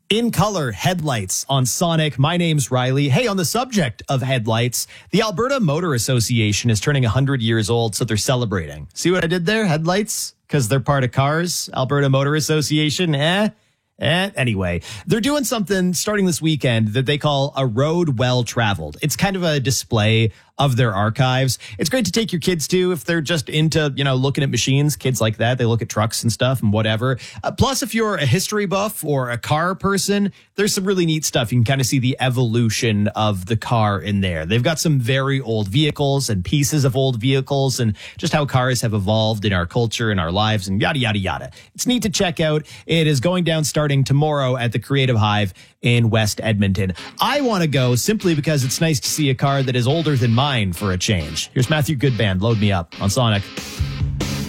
In color headlights on Sonic. My name's Riley. Hey, on the subject of headlights, the Alberta Motor Association is turning 100 years old, so they're celebrating. See what I did there? Headlights? Because they're part of CARS, Alberta Motor Association. Anyway, they're doing something starting this weekend that they call a road well traveled. It's kind of a display of their archives. It's great to take your kids to if they're just into, looking at machines. Kids like that, they look at trucks and stuff and whatever. Plus, if you're a history buff or a car person, there's some really neat stuff. You can kind of see the evolution of the car in there. They've got some very old vehicles and pieces of old vehicles and just how cars have evolved in our culture and our lives and yada, yada, yada. It's neat to check out. It is going down starting tomorrow at the Creative Hive in West Edmonton. I want to go simply because it's nice to see a car that is older than mine for a change. Here's Matthew Goodband. Load me up on Sonic.